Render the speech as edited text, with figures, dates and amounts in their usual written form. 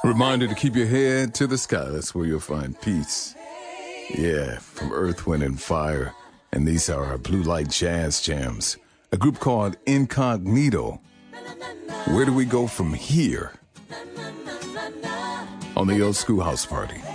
Reminder to keep your head to the sky. That's where you'll find peace. Yeah, from Earth, Wind, and Fire. And these are our Blue Light Jazz Jams. A group called Incognito. Where do we go from here? On the Old School House Party.